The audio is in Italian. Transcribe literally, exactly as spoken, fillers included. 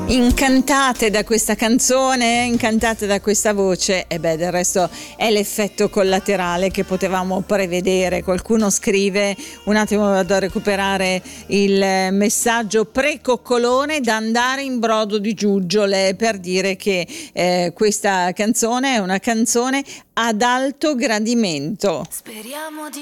Incantate da questa canzone, incantate da questa voce, e beh, del resto è l'effetto collaterale che potevamo prevedere. Qualcuno scrive, un attimo vado a recuperare il messaggio, pre-coccolone da andare in brodo di giuggiole, per dire che eh, questa canzone è una canzone ad alto gradimento. Speriamo di